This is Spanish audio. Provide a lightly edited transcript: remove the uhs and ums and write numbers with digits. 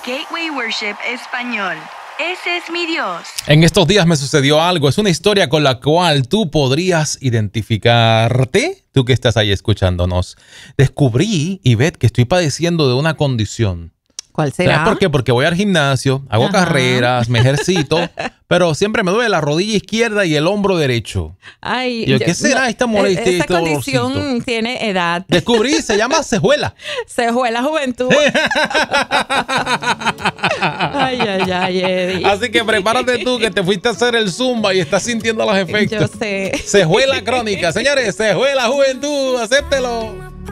Gateway Worship Español. Ese es mi Dios. En estos días me sucedió algo. Es una historia con la cual tú podrías identificarte. Tú que estás ahí escuchándonos. Descubrí, Ivette, que estoy padeciendo de una condición. ¿Cuál será? ¿Sabes por qué? Porque voy al gimnasio, hago carreras, me ejercito, pero siempre me duele la rodilla izquierda y el hombro derecho. Ay, ¿qué será esta molestia? Esta condición tiene edad. Descubrí, se llama cejuela. Cejuela juventud. Ay, Eddie. Así que prepárate tú que te fuiste a hacer el zumba y estás sintiendo los efectos. Yo sé. Cejuela crónica. Señores, cejuela juventud, acéptelo.